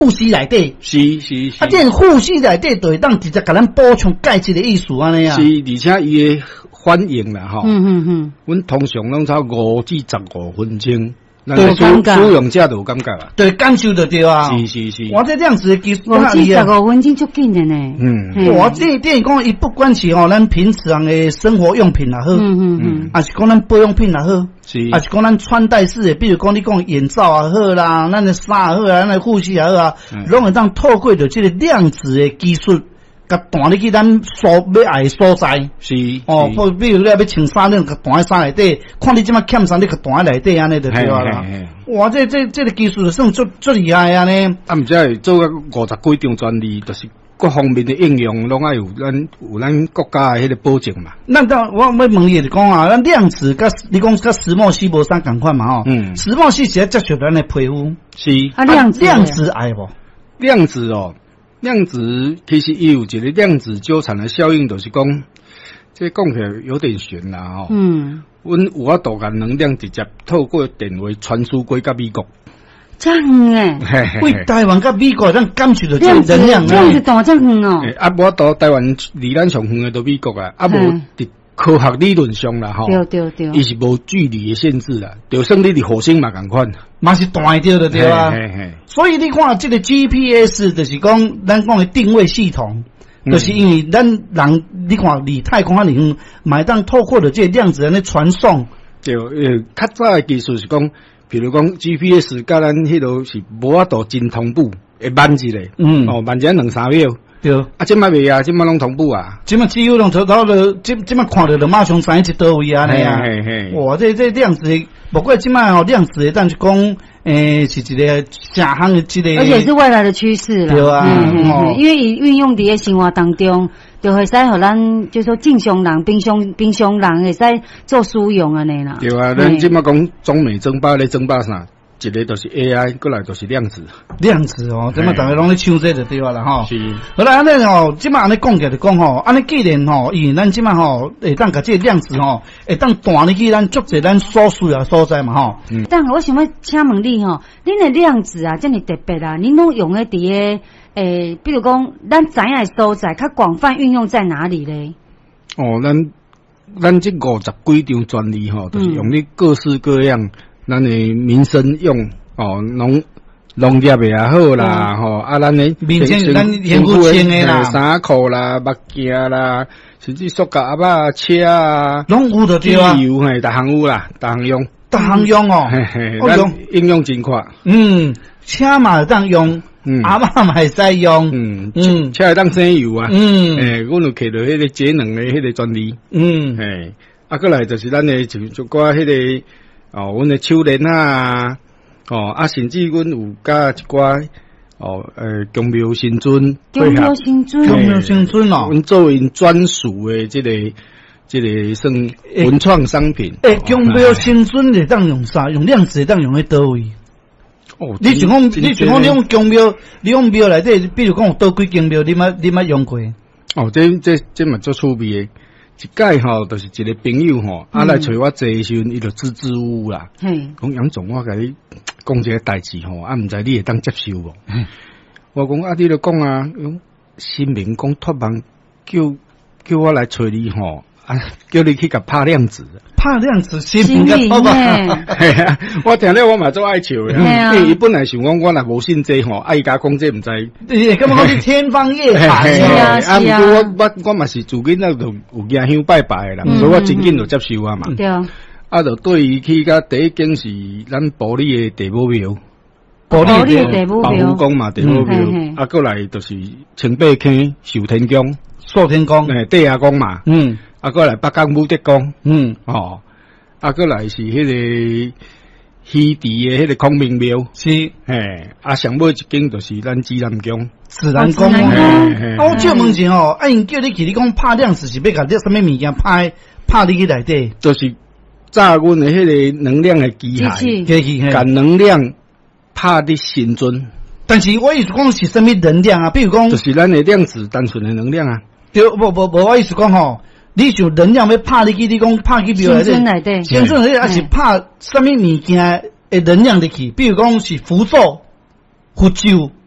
护膝内底， 是， 啊，这护膝内底就会当直接甲咱补充钙质的意思安尼啊。 是，而且伊的反应啦，吼，阮通常拢超5至15分钟。 对， 使用者就有感觉啊， 对，感受就对啊。 是。 我这样子的技术 5至15分钟足紧的呢。 我这电影讲，伊不管是咱平常的生活用品也好，还是讲咱保养品也好，还是讲咱穿戴式的，比如讲你讲眼罩也好啦，咱的衫也好啊，咱的护膝也好啊，拢会当透过着这个量子的技术。甲弹入去咱要爱的所在， 是哦，比如你要穿衫，你甲弹在衫内底，看你即马欠啥，你甲弹在内底，安尼就对啦。哇，这个技术就算足厉害啊呢。 啊，毋知做个50几张专利，就是各方面的应用，拢爱有咱国家的迄个保证嘛。 咱我要问你讲啊，咱量子甲你讲甲石墨烯无啥共款嘛吼？石墨烯是接触咱的皮肤， 是啊，量子爱无？ 量子哦。量子其实也有一个量子纠缠的效应，就是讲，这讲起来有点悬啦吼。阮有法度甲能量直接透过电话传输过甲美国。 这样诶， 为台湾甲美国咱感受到这能量这样子大这远哦。 啊，无到台湾离咱上远的都美国啊，啊无伫科学理论上啦吼， 对， 伊是无距离的限制啦，就算你伫火星嘛共款。 嘛是大着的对啊，所以你看这个 GPS 就是讲咱讲的定位系统，就是因为咱人你看离太空里远，买当透过的这量子的传送。 对，较早的技术是讲，比如讲 GPS 甲咱迄落是无法度真同步，会慢一个，慢一2-3秒。对，啊，即摆袂啊，即摆拢同步啊， 即摆只有拢头就即摆看到就马上知影是倒位啊，尼啊，哇，这量子，不过即摆吼量子，但是讲，是一个下行的一个， 而且是未来的趋势啦， 对啊， 因为伊运用伫个生活当中，就会使互咱就说正常人、平常人会使做使用安尼啦。 对啊，咱即摆讲中美争霸咧，争霸啥？一个就是 AI， 过来就是量子。量子哦，即马大家拢咧抢这就对啦吼。是。好啦，安尼吼，即马安尼讲起来就讲吼，安尼既然吼，因为咱即马吼会当甲这个量子吼，会当弹入去咱足侪咱所需要所在嘛吼。 但我想要请问你吼，恁的量子啊，这么特别啊，恁拢用在伫个比如讲咱知影的所在，较广泛运用在哪里咧？ 哦，咱这50几张专利吼，就是用你各式各样。咱的民生用哦，农业的也好啦，吼啊，咱的民生咱现付穿的啦， 衫裤啦、目镜啦，甚至塑胶啊、车啊， 拢有的对啊， 油嘿，逐项有啦，逐项用， 哦， 咱应用真快， 车嘛会当用，阿嬷嘛会使用， 车会当省油啊，阮有摕到迄个节能的迄个专利，啊，过来就是咱的就寡迄个。哦，阮的手链啊，啊，甚至阮有加一寡宫庙新尊， 宫庙新尊哦， 阮做因专属的这个算文创商品。 宫庙新尊会当用啥？用量子会当用喺倒位？哦，你想讲你用宫庙，你用庙内底，比如讲有倒几间庙，你捌用过？ 哦，这嘛足趣味的。一届吼，就是一个朋友吼，来找我坐的时阵，伊就支支吾吾啦。讲杨总，我甲你讲一个代志吼，毋知你会当接受无？我讲你就讲啊，新民讲托梦叫我来找你吼，叫你去甲拍量子。拍量子新民甲托梦，系啊！我听了我嘛做爱笑的，因为伊本来想讲我若无信这吼，伊甲讲这毋知， 根本讲是天方夜谭啊！ 毋过我嘛是自己那就有行香拜拜的啦，所以我真紧就接受啊嘛。 对啊， 就对伊去甲第一间是咱埔里的地母庙， 埔里的地母庙， 保护宫嘛地母庙，过来就是清北坑寿天宫，地下宫嘛，过来北港武德宫，过来是迄个西池的迄个孔明庙，是，上尾一间就是咱指南宫，我借问一下因叫你去你讲拍量子是要甲你什么物件拍你去内底？就是炸阮的迄个能量的机械，甲能量拍你心尊。但是我意思讲是什么能量啊？比如讲，就是咱的量子单纯的能量啊。对，无，我意思讲吼。你想能量要拍你去，你讲拍去庙内底，先生还是拍什么物件的能量入去？比如讲是符咒、符咒，